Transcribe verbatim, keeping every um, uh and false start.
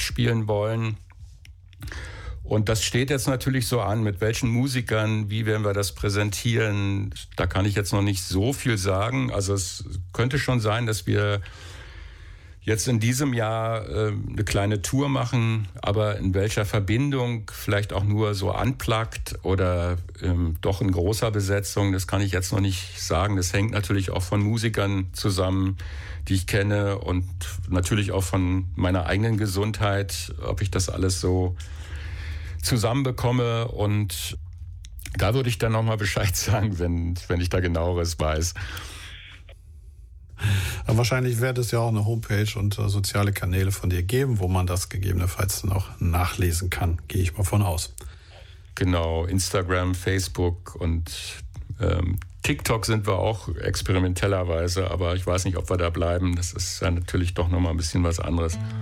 spielen wollen. Und das steht jetzt natürlich so an, mit welchen Musikern, wie werden wir das präsentieren. Da kann ich jetzt noch nicht so viel sagen. Also es könnte schon sein, dass wir jetzt in diesem Jahr äh, eine kleine Tour machen, aber in welcher Verbindung, vielleicht auch nur so unplugged oder ähm, doch in großer Besetzung, das kann ich jetzt noch nicht sagen. Das hängt natürlich auch von Musikern zusammen, die ich kenne und natürlich auch von meiner eigenen Gesundheit, ob ich das alles so zusammenbekomme, und da würde ich dann nochmal Bescheid sagen, wenn, wenn ich da genaueres weiß. Aber wahrscheinlich wird es ja auch eine Homepage und äh, soziale Kanäle von dir geben, wo man das gegebenenfalls dann auch nachlesen kann, gehe ich mal von aus. Genau, Instagram, Facebook und ähm, TikTok sind wir auch experimentellerweise, aber ich weiß nicht, ob wir da bleiben. Das ist ja natürlich doch nochmal ein bisschen was anderes.